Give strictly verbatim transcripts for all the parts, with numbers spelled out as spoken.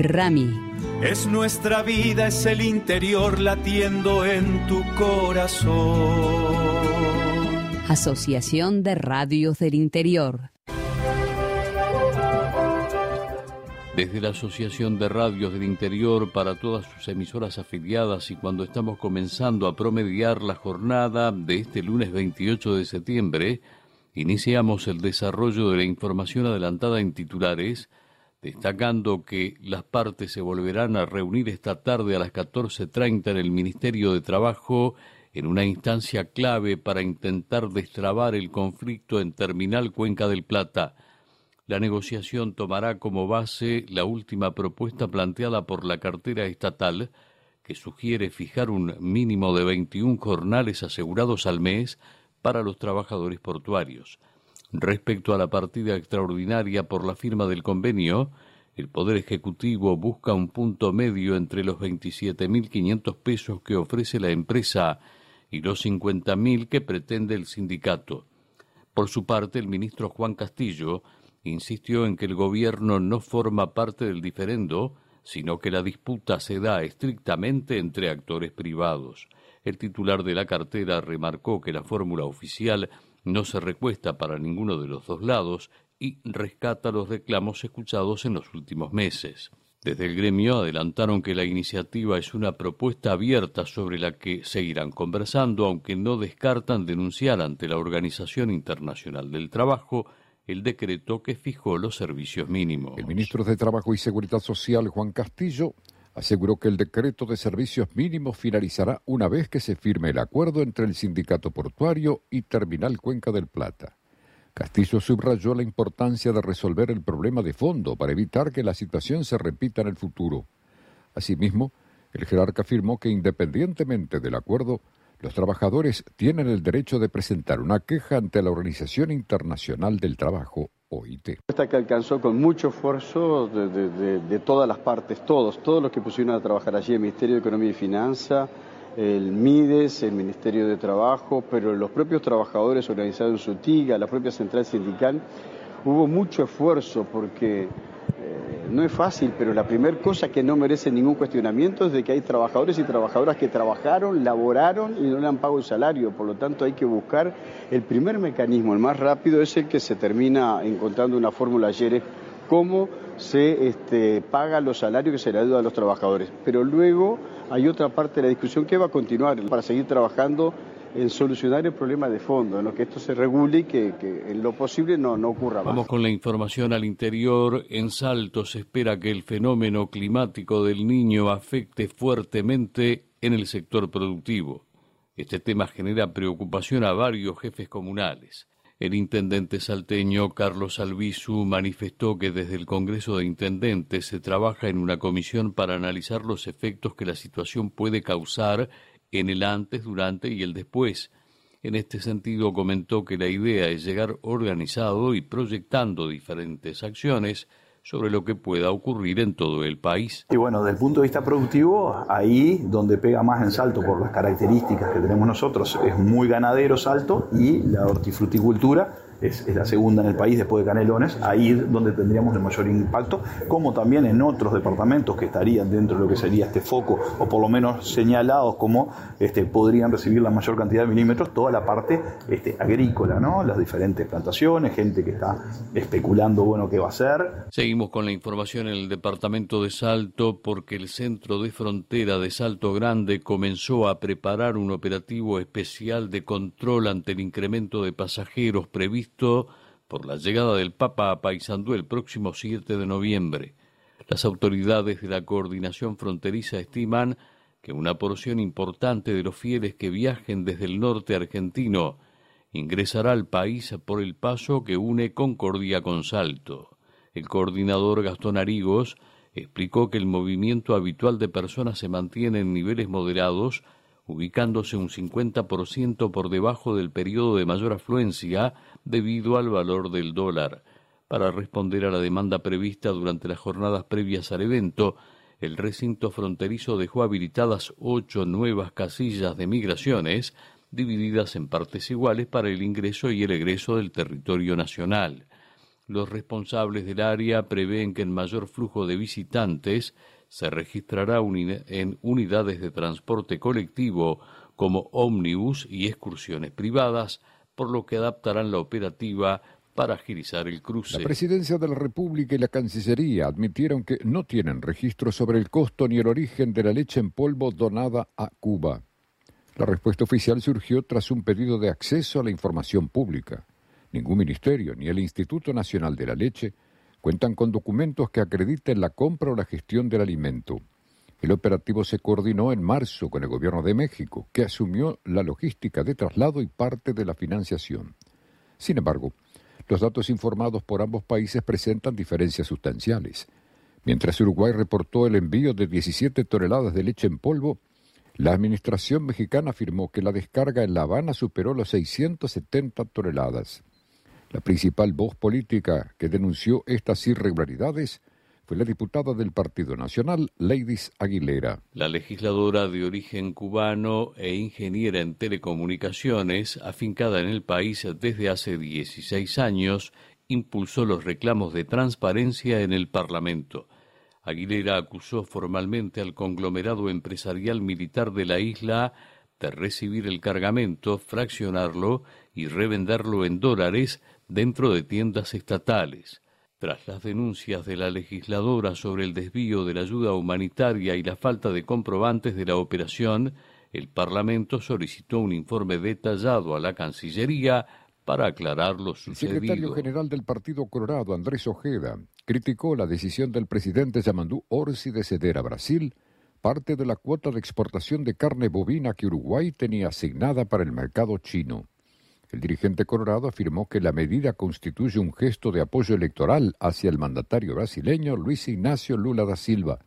Rami. Es nuestra vida, es el interior latiendo en tu corazón. Asociación de Radios del Interior. Desde la Asociación de Radios del Interior para todas sus emisoras afiliadas y cuando estamos comenzando a promediar la jornada de este lunes veintiocho de septiembre, iniciamos el desarrollo de la información adelantada en titulares, destacando que las partes se volverán a reunir esta tarde a las catorce treinta en el Ministerio de Trabajo en una instancia clave para intentar destrabar el conflicto en Terminal Cuenca del Plata. La negociación tomará como base la última propuesta planteada por la cartera estatal, que sugiere fijar un mínimo de veintiún jornales asegurados al mes para los trabajadores portuarios. Respecto a la partida extraordinaria por la firma del convenio, el Poder Ejecutivo busca un punto medio entre los veintisiete mil quinientos pesos que ofrece la empresa y los cincuenta mil que pretende el sindicato. Por su parte, el ministro Juan Castillo insistió en que el gobierno no forma parte del diferendo, sino que la disputa se da estrictamente entre actores privados. El titular de la cartera remarcó que la fórmula oficial no se recuesta para ninguno de los dos lados y rescata los reclamos escuchados en los últimos meses. Desde el gremio adelantaron que la iniciativa es una propuesta abierta sobre la que seguirán conversando, aunque no descartan denunciar ante la Organización Internacional del Trabajo el decreto que fijó los servicios mínimos. El ministro de Trabajo y Seguridad Social, Juan Castillo, aseguró que el decreto de servicios mínimos finalizará una vez que se firme el acuerdo entre el sindicato portuario y Terminal Cuenca del Plata. Castillo subrayó la importancia de resolver el problema de fondo para evitar que la situación se repita en el futuro. Asimismo, el jerarca afirmó que independientemente del acuerdo, los trabajadores tienen el derecho de presentar una queja ante la Organización Internacional del Trabajo, O I T. Esta que alcanzó con mucho esfuerzo de, de, de, de todas las partes, todos, todos los que pusieron a trabajar allí, el Ministerio de Economía y Finanzas, el MIDES, el Ministerio de Trabajo, pero los propios trabajadores organizados en su TIGA, la propia central sindical, hubo mucho esfuerzo porque Eh, no es fácil, pero la primera cosa que no merece ningún cuestionamiento es de que hay trabajadores y trabajadoras que trabajaron, laboraron y no le han pagado el salario. Por lo tanto, hay que buscar el primer mecanismo, el más rápido, es el que se termina encontrando una fórmula ayer, es cómo se este, paga los salarios que se le ayuda a los trabajadores. Pero luego hay otra parte de la discusión que va a continuar para seguir trabajando en solucionar el problema de fondo, en lo que esto se regule y que, que en lo posible no, no ocurra más. Vamos con la información al interior. En Salto se espera que el fenómeno climático del Niño afecte fuertemente en el sector productivo. Este tema genera preocupación a varios jefes comunales. El intendente salteño Carlos Albizu manifestó que desde el Congreso de Intendentes se trabaja en una comisión para analizar los efectos que la situación puede causar en el antes, durante y el después. En este sentido, comentó que la idea es llegar organizado y proyectando diferentes acciones sobre lo que pueda ocurrir en todo el país. Y bueno, desde el punto de vista productivo, ahí donde pega más en Salto por las características que tenemos nosotros, es muy ganadero Salto y la hortifruticultura es, es la segunda en el país después de Canelones, ahí es donde tendríamos el mayor impacto, como también en otros departamentos que estarían dentro de lo que sería este foco, o por lo menos señalados como este, podrían recibir la mayor cantidad de milímetros, toda la parte este, agrícola, ¿no? Las diferentes plantaciones, gente que está especulando, bueno, qué va a hacer. Seguimos con la información en el departamento de Salto porque el Centro de Frontera de Salto Grande comenzó a preparar un operativo especial de control ante el incremento de pasajeros previsto por la llegada del Papa a Paysandú el próximo siete de noviembre. Las autoridades de la coordinación fronteriza estiman que una porción importante de los fieles que viajen desde el norte argentino ingresará al país por el paso que une Concordia con Salto. El coordinador Gastón Arigos explicó que el movimiento habitual de personas se mantiene en niveles moderados, ubicándose un cincuenta por ciento por debajo del periodo de mayor afluencia debido al valor del dólar. Para responder a la demanda prevista durante las jornadas previas al evento, el recinto fronterizo dejó habilitadas ocho nuevas casillas de migraciones, divididas en partes iguales para el ingreso y el egreso del territorio nacional. Los responsables del área prevén que el mayor flujo de visitantes se registrará uni- en unidades de transporte colectivo como ómnibus y excursiones privadas, por lo que adaptarán la operativa para agilizar el cruce. La Presidencia de la República y la Cancillería admitieron que no tienen registro sobre el costo ni el origen de la leche en polvo donada a Cuba. La respuesta oficial surgió tras un pedido de acceso a la información pública. Ningún ministerio ni el Instituto Nacional de la Leche cuentan con documentos que acrediten la compra o la gestión del alimento. El operativo se coordinó en marzo con el gobierno de México, que asumió la logística de traslado y parte de la financiación. Sin embargo, los datos informados por ambos países presentan diferencias sustanciales. Mientras Uruguay reportó el envío de diecisiete toneladas de leche en polvo, la administración mexicana afirmó que la descarga en La Habana superó las seiscientas setenta toneladas. La principal voz política que denunció estas irregularidades fue la diputada del Partido Nacional, Leidis Aguilera. La legisladora de origen cubano e ingeniera en telecomunicaciones, afincada en el país desde hace dieciséis años, impulsó los reclamos de transparencia en el Parlamento. Aguilera acusó formalmente al conglomerado empresarial militar de la isla de recibir el cargamento, fraccionarlo y revenderlo en dólares dentro de tiendas estatales. Tras las denuncias de la legisladora sobre el desvío de la ayuda humanitaria y la falta de comprobantes de la operación, el Parlamento solicitó un informe detallado a la Cancillería para aclarar lo sucedido. El secretario general del Partido Colorado, Andrés Ojeda, criticó la decisión del presidente Yamandu Orsi de ceder a Brasil parte de la cuota de exportación de carne bovina que Uruguay tenía asignada para el mercado chino. El dirigente colorado afirmó que la medida constituye un gesto de apoyo electoral hacia el mandatario brasileño Luis Ignacio Lula da Silva.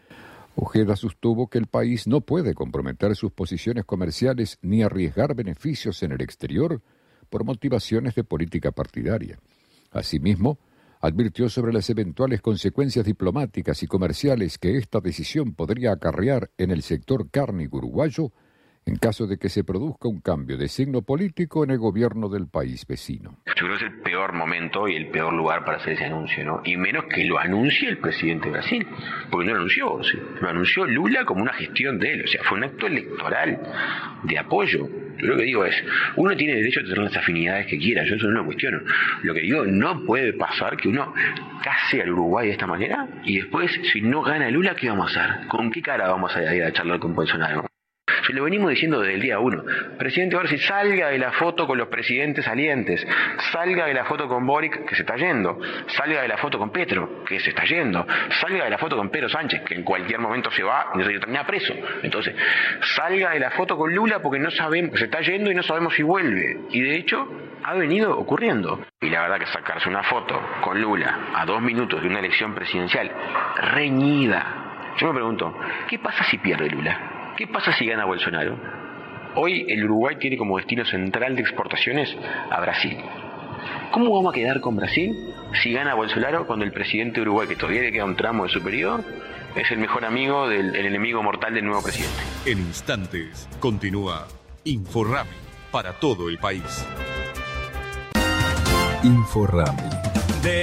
Ojeda sostuvo que el país no puede comprometer sus posiciones comerciales ni arriesgar beneficios en el exterior por motivaciones de política partidaria. Asimismo, advirtió sobre las eventuales consecuencias diplomáticas y comerciales que esta decisión podría acarrear en el sector cárnico uruguayo en caso de que se produzca un cambio de signo político en el gobierno del país vecino. Yo creo que es el peor momento y el peor lugar para hacer ese anuncio, ¿no? Y menos que lo anuncie el presidente de Brasil, porque no lo anunció, ¿sí? Lo anunció Lula como una gestión de él, o sea, fue un acto electoral de apoyo. Yo lo que digo es, uno tiene derecho a tener las afinidades que quiera, yo eso no lo cuestiono. Lo que digo, no puede pasar que uno case al Uruguay de esta manera y después, si no gana Lula, ¿qué vamos a hacer? ¿Con qué cara vamos a ir a charlar con Bolsonaro? Se lo venimos diciendo desde el día uno. Presidente Orsi, salga de la foto con los presidentes salientes, salga de la foto con Boric, que se está yendo, salga de la foto con Petro, que se está yendo, salga de la foto con Pedro Sánchez, que en cualquier momento se va y no termina preso. Entonces, salga de la foto con Lula porque no sabemos, se está yendo y no sabemos si vuelve. Y de hecho, ha venido ocurriendo. Y la verdad que sacarse una foto con Lula a dos minutos de una elección presidencial reñida. Yo me pregunto, ¿qué pasa si pierde Lula? ¿Qué pasa si gana Bolsonaro? Hoy el Uruguay tiene como destino central de exportaciones a Brasil. ¿Cómo vamos a quedar con Brasil si gana Bolsonaro cuando el presidente de Uruguay, que todavía le queda un tramo de su periodo, es el mejor amigo del el enemigo mortal del nuevo presidente? En instantes, continúa Inforami para todo el país. Inforami.